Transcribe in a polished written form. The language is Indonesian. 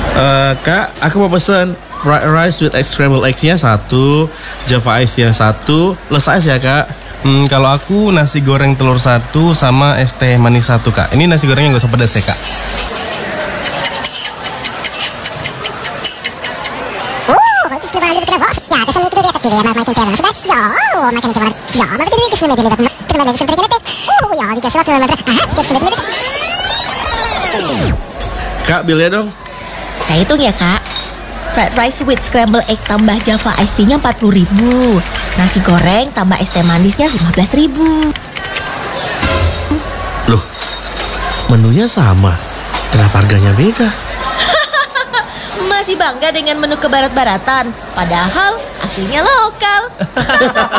Kak, aku mau pesen fried rice with egg scrambled eggs-nya 1, Java Ice-nya 1, less ice ya kak. Kalau aku nasi goreng telur 1 sama es teh manis 1 kak. Ini nasi gorengnya gak usah pedas ya kak. Kak, bilnya dong. Saya hitung ya kak. Fried rice with scrambled egg tambah Java iced tea-nya 40.000. Nasi goreng tambah es teh manisnya 15.000. Loh, menunya sama, kenapa harganya beda? Masih bangga dengan menu kebarat-baratan, padahal aslinya lokal.